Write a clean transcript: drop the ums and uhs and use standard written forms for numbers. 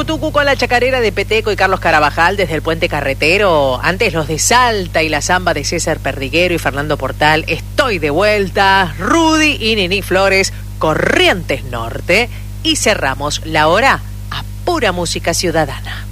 Tucu con la chacarera de Peteco y Carlos Carabajal desde el Puente Carretero. Antes los de Salta y la samba de César Perdiguero y Fernando Portal. Estoy de vuelta. Rudy y Nini Flores, Corrientes Norte. Y cerramos la hora a pura música ciudadana.